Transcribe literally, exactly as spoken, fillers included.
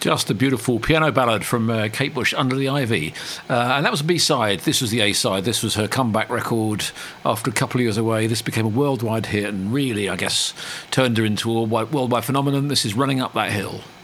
Just a beautiful piano ballad from uh, Kate Bush, Under the Ivy. Uh, and that was a B-side. This was the A-side. This was her comeback record after a couple of years away. This became a worldwide hit and really, I guess, turned her into a worldwide phenomenon. This is Running Up That Hill.